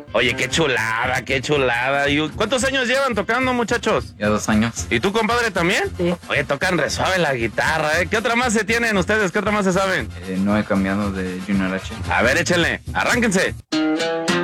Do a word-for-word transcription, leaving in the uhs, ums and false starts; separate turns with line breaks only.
Oye, qué chulada, qué chulada. ¿Y cuántos años llevan tocando, muchachos?
Ya dos años.
¿Y tú, compadre, también?
Sí.
Oye, tocan re suave la guitarra, ¿eh? ¿Qué otra más se tienen ustedes? ¿Qué otra más se saben?
Eh, no he cambiado de Junior H.
A ver, échenle, arránquense.